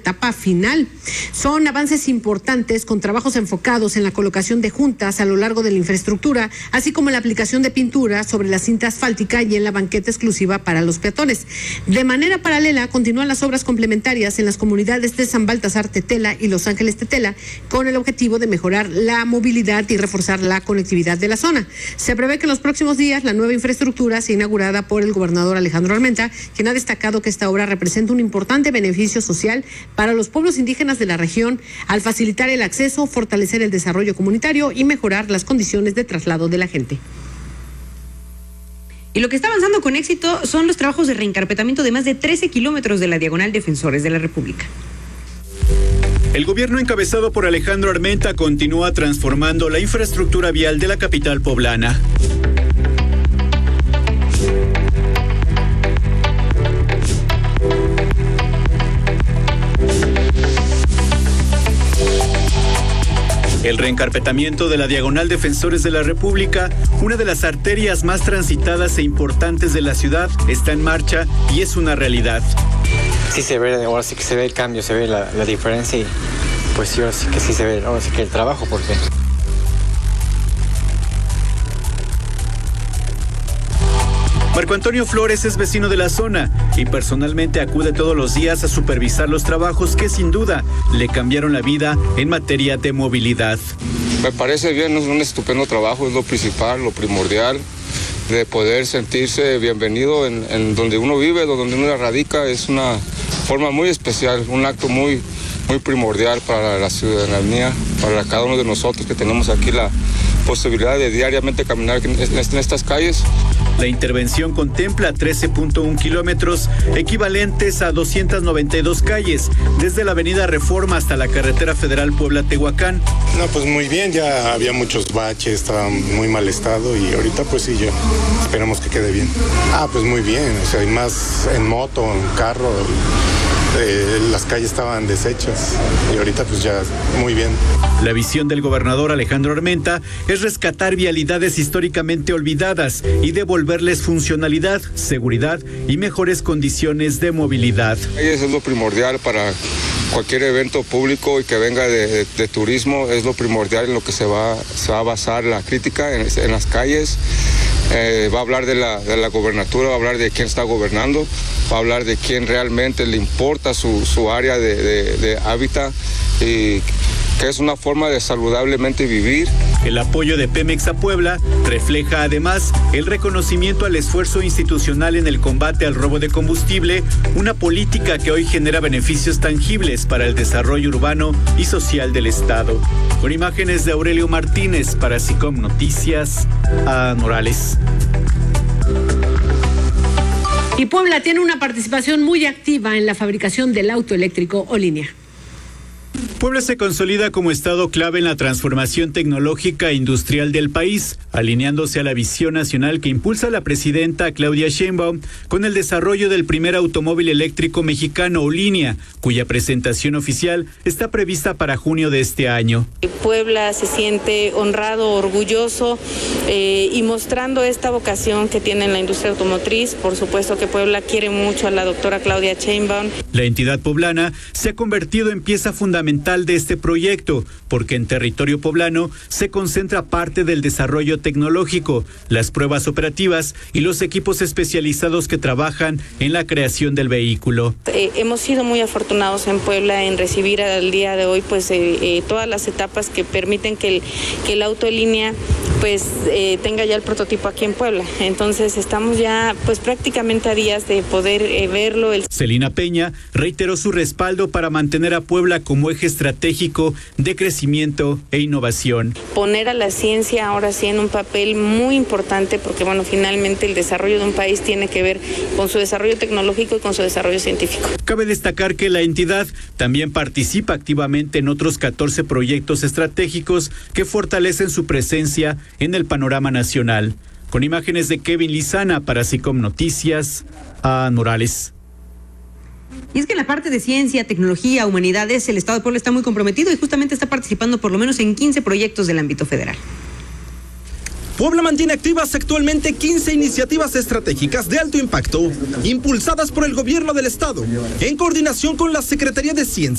etapa final. Son avances importantes con trabajos enfocados en la colocación de juntas a lo largo de la infraestructura, así como en la aplicación de pintura sobre la cinta asfáltica y en la banqueta exclusiva para los peatones. De manera paralela, continúan las obras complementarias en las comunidades de San Baltasar Tetela y Los Ángeles Tetela, con el objetivo de mejorar la movilidad y reforzar la conectividad de la zona. Se prevé que en los próximos días la nueva infraestructura sea inaugurada por el gobernador Alejandro Armenta, quien ha destacado que esta obra representa un importante beneficio social para los pueblos indígenas de la región al facilitar el acceso, fortalecer el desarrollo comunitario y mejorar las condiciones de traslado de la gente. Y lo que está avanzando con éxito son los trabajos de reencarpetamiento de más de 13 kilómetros de la diagonal Defensores de la República. El gobierno encabezado por Alejandro Armenta continúa transformando la infraestructura vial de la capital poblana. El reencarpetamiento de la diagonal Defensores de la República, una de las arterias más transitadas e importantes de la ciudad, está en marcha y es una realidad. Sí se ve, ahora sí que se ve el cambio, se ve la diferencia y pues sí, ahora sí que sí se ve, ahora sí que el trabajo, porque... Marco Antonio Flores es vecino de la zona y personalmente acude todos los días a supervisar los trabajos que sin duda le cambiaron la vida en materia de movilidad. Me parece bien, es un estupendo trabajo, es lo principal, lo primordial, de poder sentirse bienvenido en donde uno vive, donde uno radica, es una forma muy especial, un acto muy primordial para la ciudadanía, para cada uno de nosotros que tenemos aquí la posibilidad de diariamente caminar en estas calles. La intervención contempla 13.1 kilómetros, equivalentes a 292 calles, desde la avenida Reforma hasta la carretera federal Puebla-Tehuacán. No, pues muy bien, ya había muchos baches, estaba muy mal estado y ahorita pues sí, yo esperamos que quede bien. Pues muy bien, o sea, hay más en moto, en carro, las calles estaban deshechas y ahorita pues ya muy bien. La visión del gobernador Alejandro Armenta es rescatar vialidades históricamente olvidadas y devolverles funcionalidad, seguridad y mejores condiciones de movilidad. Eso es lo primordial para cualquier evento público y que venga de turismo, es lo primordial en lo que se va a basar la crítica en las calles. Va a hablar de la gobernatura, va a hablar de quién está gobernando, va a hablar de quién realmente le importa su área de hábitat y que es una forma de saludablemente vivir. El apoyo de Pemex a Puebla refleja además el reconocimiento al esfuerzo institucional en el combate al robo de combustible, una política que hoy genera beneficios tangibles para el desarrollo urbano y social del Estado. Con imágenes de Aurelio Martínez para SICOM Noticias, a Morales. Y Puebla tiene una participación muy activa en la fabricación del auto eléctrico Olinia. Puebla se consolida como estado clave en la transformación tecnológica e industrial del país, alineándose a la visión nacional que impulsa la presidenta Claudia Sheinbaum con el desarrollo del primer automóvil eléctrico mexicano Olinia, cuya presentación oficial está prevista para junio de este año. Puebla se siente honrado, orgulloso y mostrando esta vocación que tiene en la industria automotriz. Por supuesto que Puebla quiere mucho a la doctora Claudia Sheinbaum. La entidad poblana se ha convertido en pieza fundamental de este proyecto, porque en territorio poblano se concentra parte del desarrollo tecnológico, las pruebas operativas y los equipos especializados que trabajan en la creación del vehículo. Hemos sido muy afortunados en Puebla en recibir al día de hoy todas las etapas que permiten que el auto en línea tenga ya el prototipo aquí en Puebla. Entonces estamos ya prácticamente a días de poder verlo. Celina Peña reiteró su respaldo para mantener a Puebla como eje estratégico de crecimiento e innovación. Poner a la ciencia ahora sí en un papel muy importante porque finalmente el desarrollo de un país tiene que ver con su desarrollo tecnológico y con su desarrollo científico. Cabe destacar que la entidad también participa activamente en otros 14 proyectos estratégicos que fortalecen su presencia en el panorama nacional. Con imágenes de Kevin Lizana para SICOM Noticias, a Morales. Y es que en la parte de ciencia, tecnología, humanidades, el Estado de Puebla está muy comprometido y justamente está participando por lo menos en 15 proyectos del ámbito federal. Puebla mantiene activas actualmente 15 iniciativas estratégicas de alto impacto, impulsadas por el gobierno del Estado, en coordinación con la Secretaría de Ciencia.